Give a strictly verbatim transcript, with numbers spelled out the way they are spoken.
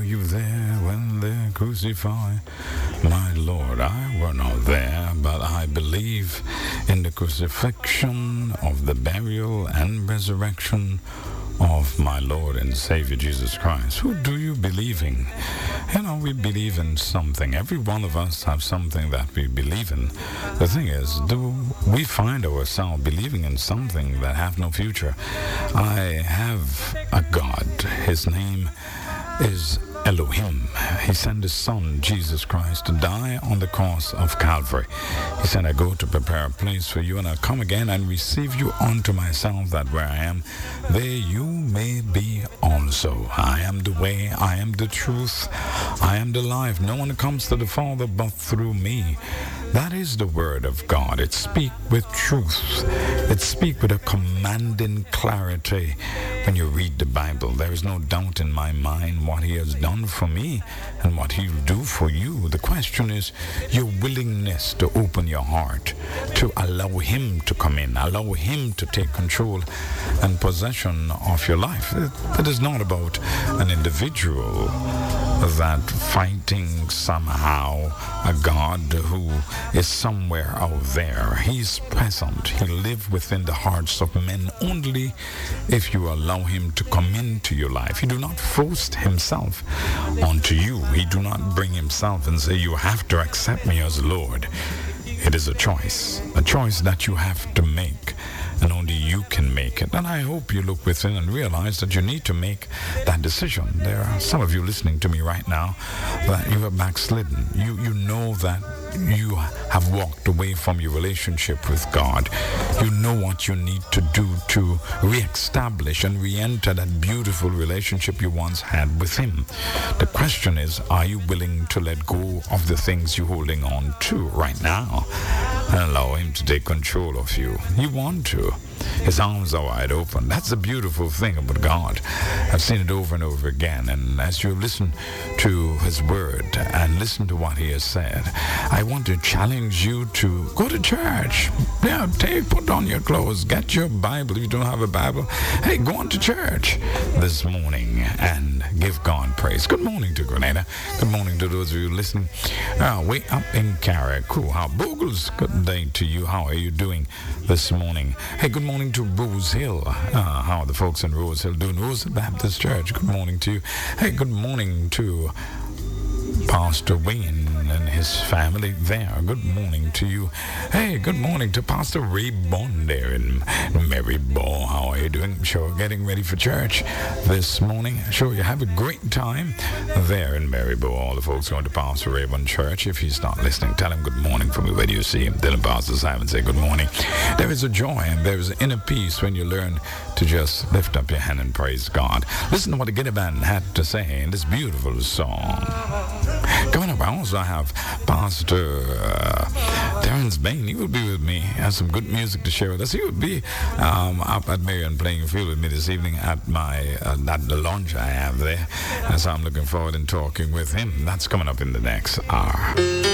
you there when they crucify my Lord? I were not there, but I believe in the crucifixion of the burial and resurrection of my Lord and Savior Jesus Christ. Who do you believe in? You know, we believe in something. Every one of us have something that we believe in. The thing is, do we find ourselves believing in something that have no future? I have a God. His name is Elohim. He sent his son, Jesus Christ, to die on the cross of Calvary. He said, I go to prepare a place for you, and I'll come again and receive you unto myself, that where I am, there you may be also. I am the way, I am the truth, I am the life. No one comes to the Father but through me. That is the word of God. It speaks with truth. It speaks with a commanding clarity. When you read the Bible, there is no doubt in my mind what he has done for me and what he will do for you. The question is your willingness to open your heart, to allow him to come in, allow him to take control and possession of your life. It, it is not about an individual that fighting somehow a God who is somewhere out there. He's present. He lives within the hearts of men only if you allow him to come into your life. He do not force himself onto you. He do not bring himself and say, you have to accept me as Lord. It is a choice, a choice that you have to make, and only you can make it. And I hope you look within and realize that you need to make that decision. There are some of you listening to me right now that you are backslidden. You, you know that you have walked away from your relationship with God. You know what you need to do to re-establish and re-enter that beautiful relationship you once had with him. The question is, are you willing to let go of the things you're holding on to right now and allow him to take control of you? You want to. His arms are wide open. That's the beautiful thing about God. I've seen it over and over again. And as you listen to his word and listen to what he has said, I want to challenge you to go to church. Yeah, take, put on your clothes, get your Bible. If you don't have a Bible, hey, go on to church this morning and give God praise. Good morning to Grenada. Good morning to those of you listening uh, way up in Carriacou. How Bogles, good day to you. How are you doing this morning? Hey, good morning to Rose Hill. Uh, how are the folks in Rose Hill doing? Rose Baptist Church, good morning to you. Hey, good morning to Pastor Wayne and his family there. Good morning to you. Hey, good morning to Pastor Ray Bond there in Maryborough. How are you doing? I'm sure getting ready for church this morning. I'm sure you have a great time there in Maryborough. All the folks going to Pastor Ray Bond Church. If he's not listening, tell him good morning from me when you see him. Tell him Pastor Simon say good morning. There is a joy and there is an inner peace when you learn to just lift up your hand and praise God. Listen to what the Guinea Band had to say in this beautiful song. Coming up, I also have Pastor uh, Terrence Bain. He will be with me. He has some good music to share with us. He will be um, up at Marion playing field with me this evening at my uh, at the lounge I have there. And so I'm looking forward to talking with him. That's coming up in the next hour.